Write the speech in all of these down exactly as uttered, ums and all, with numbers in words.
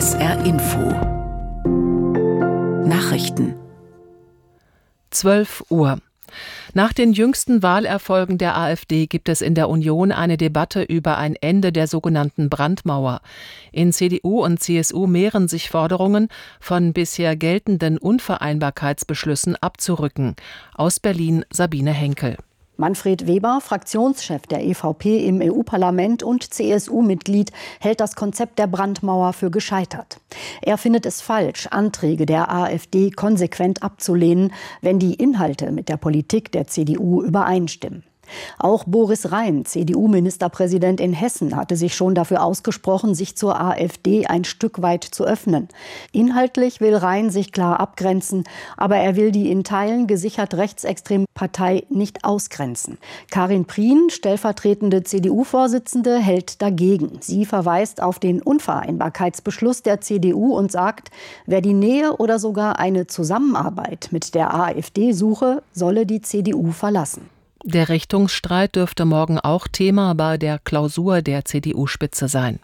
S R Info Nachrichten zwölf Uhr. Nach den jüngsten Wahlerfolgen der AfD gibt es in der Union eine Debatte über ein Ende der sogenannten Brandmauer. In C D U und C S U mehren sich Forderungen, von bisher geltenden Unvereinbarkeitsbeschlüssen abzurücken. Aus Berlin Sabine Henkel. Manfred Weber, Fraktionschef der E V P im E U-Parlament und C S U-Mitglied, hält das Konzept der Brandmauer für gescheitert. Er findet es falsch, Anträge der AfD konsequent abzulehnen, wenn die Inhalte mit der Politik der C D U übereinstimmen. Auch Boris Rhein, C D U-Ministerpräsident in Hessen, hatte sich schon dafür ausgesprochen, sich zur AfD ein Stück weit zu öffnen. Inhaltlich will Rhein sich klar abgrenzen, aber er will die in Teilen gesichert rechtsextreme Partei nicht ausgrenzen. Karin Prien, stellvertretende C D U-Vorsitzende, hält dagegen. Sie verweist auf den Unvereinbarkeitsbeschluss der C D U und sagt, wer die Nähe oder sogar eine Zusammenarbeit mit der AfD suche, solle die C D U verlassen. Der Richtungsstreit dürfte morgen auch Thema bei der Klausur der C D U-Spitze sein.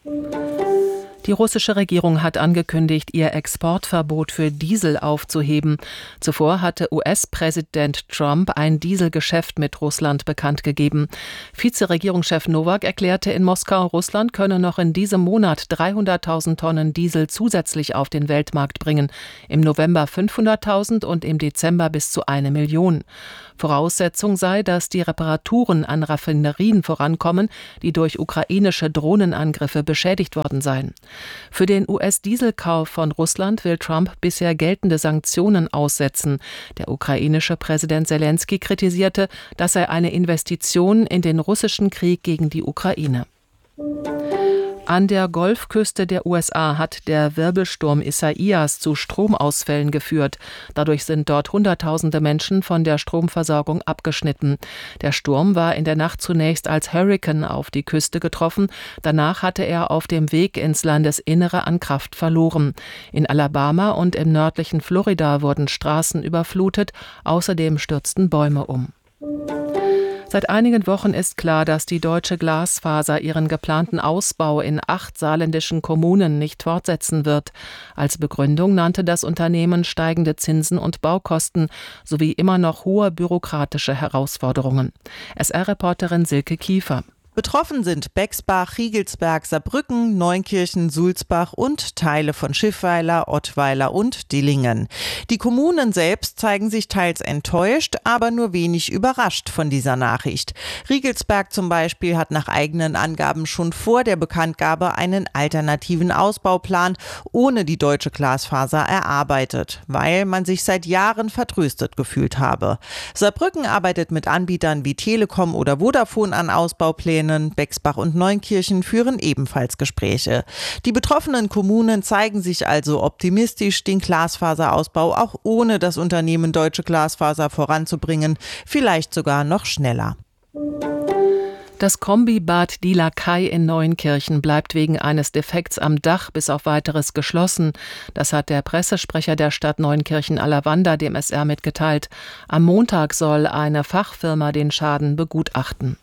Die russische Regierung hat angekündigt, ihr Exportverbot für Diesel aufzuheben. Zuvor hatte U S-Präsident Trump ein Dieselgeschäft mit Russland bekannt gegeben. Vizeregierungschef Nowak erklärte in Moskau, Russland könne noch in diesem Monat dreihunderttausend Tonnen Diesel zusätzlich auf den Weltmarkt bringen. Im November fünfhunderttausend und im Dezember bis zu eine Million. Voraussetzung sei, dass die Reparaturen an Raffinerien vorankommen, die durch ukrainische Drohnenangriffe beschädigt worden seien. Für den U S-Dieselkauf von Russland will Trump bisher geltende Sanktionen aussetzen. Der ukrainische Präsident Selenskyj kritisierte, das sei eine Investition in den russischen Krieg gegen die Ukraine. An der Golfküste der U S A hat der Wirbelsturm Isaias zu Stromausfällen geführt. Dadurch sind dort Hunderttausende Menschen von der Stromversorgung abgeschnitten. Der Sturm war in der Nacht zunächst als Hurrikan auf die Küste getroffen. Danach hatte er auf dem Weg ins Landesinnere an Kraft verloren. In Alabama und im nördlichen Florida wurden Straßen überflutet. Außerdem stürzten Bäume um. Seit einigen Wochen ist klar, dass die Deutsche Glasfaser ihren geplanten Ausbau in acht saarländischen Kommunen nicht fortsetzen wird. Als Begründung nannte das Unternehmen steigende Zinsen und Baukosten sowie immer noch hohe bürokratische Herausforderungen. S R-Reporterin Silke Kiefer. Betroffen sind Bexbach, Riegelsberg, Saarbrücken, Neunkirchen, Sulzbach und Teile von Schiffweiler, Ottweiler und Dillingen. Die Kommunen selbst zeigen sich teils enttäuscht, aber nur wenig überrascht von dieser Nachricht. Riegelsberg zum Beispiel hat nach eigenen Angaben schon vor der Bekanntgabe einen alternativen Ausbauplan ohne die Deutsche Glasfaser erarbeitet, weil man sich seit Jahren vertröstet gefühlt habe. Saarbrücken arbeitet mit Anbietern wie Telekom oder Vodafone an Ausbauplänen. Bexbach und Neunkirchen führen ebenfalls Gespräche. Die betroffenen Kommunen zeigen sich also optimistisch, den Glasfaserausbau auch ohne das Unternehmen Deutsche Glasfaser voranzubringen, vielleicht sogar noch schneller. Das Kombibad Die Lakai in Neunkirchen bleibt wegen eines Defekts am Dach bis auf Weiteres geschlossen. Das hat der Pressesprecher der Stadt Neunkirchen-Alavanda dem S R mitgeteilt. Am Montag soll eine Fachfirma den Schaden begutachten.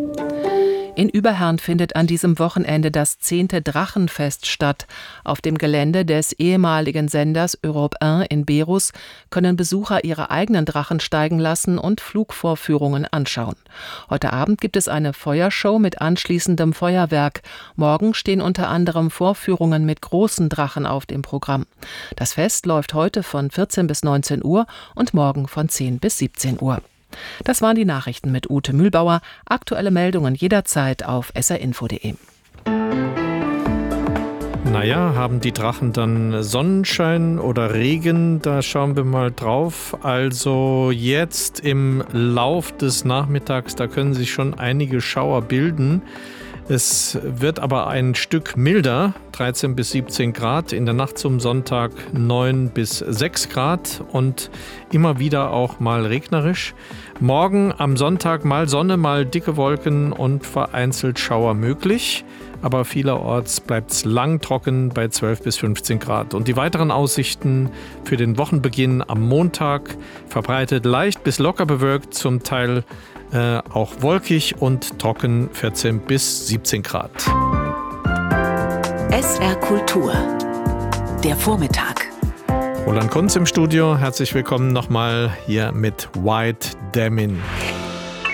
In Überherrn findet an diesem Wochenende das zehnte Drachenfest statt. Auf dem Gelände des ehemaligen Senders Europe eins in Berus können Besucher ihre eigenen Drachen steigen lassen und Flugvorführungen anschauen. Heute Abend gibt es eine Feuershow mit anschließendem Feuerwerk. Morgen stehen unter anderem Vorführungen mit großen Drachen auf dem Programm. Das Fest läuft heute von vierzehn bis neunzehn Uhr und morgen von zehn bis siebzehn Uhr. Das waren die Nachrichten mit Ute Mühlbauer. Aktuelle Meldungen jederzeit auf s r info punkt d e. Naja, haben die Drachen dann Sonnenschein oder Regen? Da schauen wir mal drauf. Also jetzt im Lauf des Nachmittags, da können sich schon einige Schauer bilden. Es wird aber ein Stück milder, dreizehn bis siebzehn Grad, in der Nacht zum Sonntag neun bis sechs Grad und immer wieder auch mal regnerisch. Morgen am Sonntag mal Sonne, mal dicke Wolken und vereinzelt Schauer möglich. Aber vielerorts bleibt es lang trocken bei zwölf bis fünfzehn Grad. Und die weiteren Aussichten für den Wochenbeginn am Montag verbreitet leicht bis locker bewölkt, zum Teil äh, auch wolkig und trocken vierzehn bis siebzehn Grad. S R Kultur der Vormittag. Roland Kunz im Studio. Herzlich willkommen nochmal hier mit White Demin.